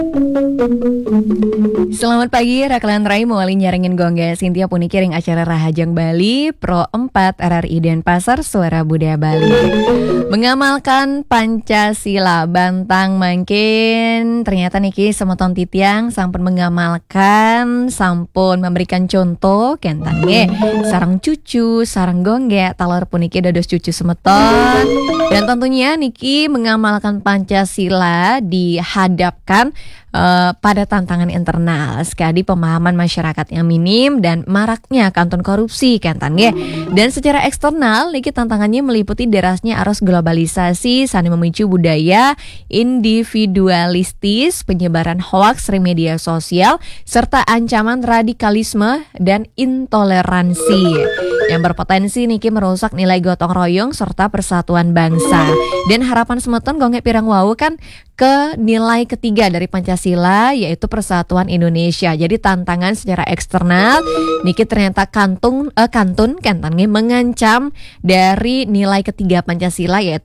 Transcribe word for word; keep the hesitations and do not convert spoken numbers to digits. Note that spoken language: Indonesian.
Selamat pagi, Raklan Rai mewali nyaringin gongga Sintia Puniki ring acara Rahajang Bali Pro empat R R I Denpasar Suara Budaya Bali. Mengamalkan Pancasila bantang mangkin ternyata niki semeton titiang sampun mengamalkan sampun memberikan contoh kentan nge sarang cucu sarang gongge talor puniki dados cucu semeton dan tentunya niki mengamalkan Pancasila dihadapkan Uh, pada tantangan internal sekali pemahaman masyarakat yang minim dan maraknya kanton korupsi kentan nge. Dan secara eksternal niki tantangannya meliputi derasnya arus globalisasi sani memicu budaya individualistis, penyebaran hoaks di media sosial serta ancaman radikalisme dan intoleransi yang berpotensi niki merusak nilai gotong royong serta persatuan bangsa. Dan harapan semeton gongge pirang wau kan ke nilai ketiga dari Pancasila yaitu persatuan Indonesia. Jadi tantangan secara eksternal niki ternyata kantung eh, kantun kentannya mengancam dari nilai ketiga Pancasila yaitu